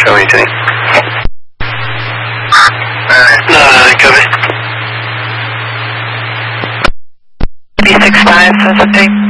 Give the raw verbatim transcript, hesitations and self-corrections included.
Go maintain. Alright, uh, copy. B six five, says update.